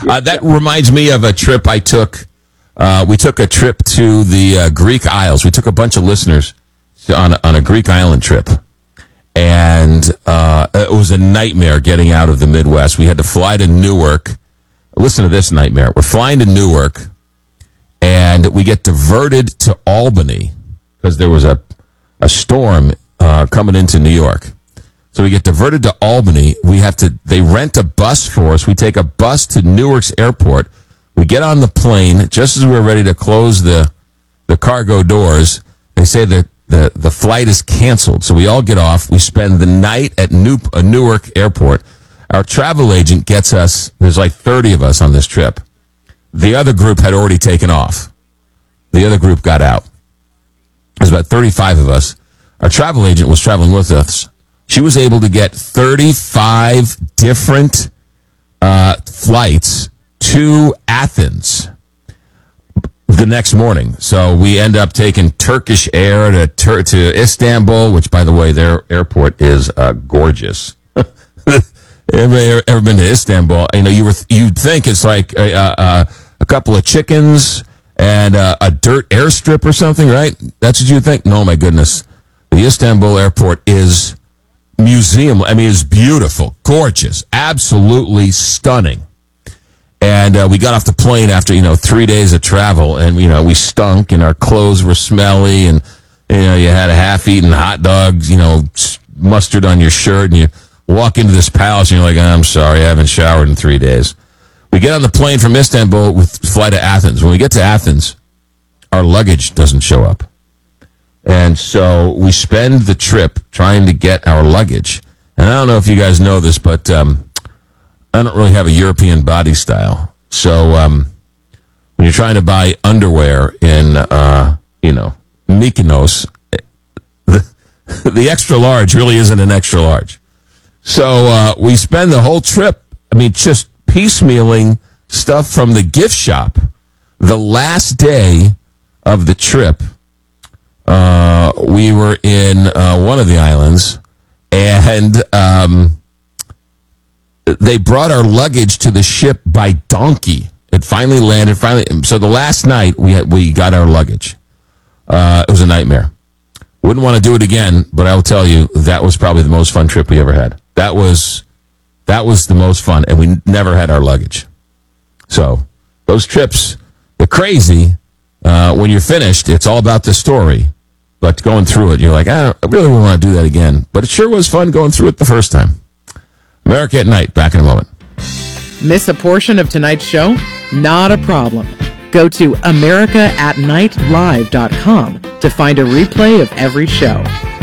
That reminds me of a trip I took. We took a trip to the Greek Isles. We took a bunch of listeners on a Greek island trip. And it was a nightmare getting out of the Midwest. We had to fly to Newark. Listen to this nightmare. We're flying to Newark, and we get diverted to Albany because there was a storm coming into New York. So we get diverted to Albany. They rent a bus for us. We take a bus to Newark's airport. We get on the plane. Just as we're ready to close the cargo doors, they say that the flight is canceled. So we all get off. We spend the night at Newark airport. Our travel agent gets us, there's like 30 of us on this trip. The other group had already taken off. The other group got out. There's about 35 of us. Our travel agent was traveling with us. She was able to get 35 different flights to Athens the next morning. So we end up taking Turkish Air to Istanbul, which, by the way, their airport is gorgeous. Ever been to Istanbul? You know, you'd think it's like a couple of chickens and a dirt airstrip or something, right? That's what you think? No, my goodness. The Istanbul airport is museum. I mean, it's beautiful, gorgeous, absolutely stunning. And we got off the plane after, 3 days of travel, and, we stunk, and our clothes were smelly, and, you had a half-eaten hot dog, mustard on your shirt, and you walk into this palace, and you're like, I'm sorry, I haven't showered in 3 days. We get on the plane from Istanbul with fly to Athens. When we get to Athens, our luggage doesn't show up. And so we spend the trip trying to get our luggage. And I don't know if you guys know this, but I don't really have a European body style. So when you're trying to buy underwear in, Mykonos, the extra large really isn't an extra large. So we spend the whole trip, just piecemealing stuff from the gift shop. The last day of the trip, we were in one of the islands, and they brought our luggage to the ship by donkey. It finally landed. So the last night we got our luggage. It was a nightmare. Wouldn't want to do it again, but I will tell you that was probably the most fun trip we ever had. That was the most fun, and we never had our luggage. So those trips, they're crazy. When you're finished, it's all about the story. But going through it, you're like, I really wouldn't want to do that again. But it sure was fun going through it the first time. America at Night, back in a moment. Miss a portion of tonight's show? Not a problem. Go to AmericaAtNightLive.com to find a replay of every show.